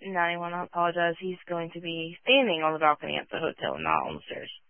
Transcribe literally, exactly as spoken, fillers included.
not anyone apologize. He's going to be standing on the balcony at the hotel, not on the stairs.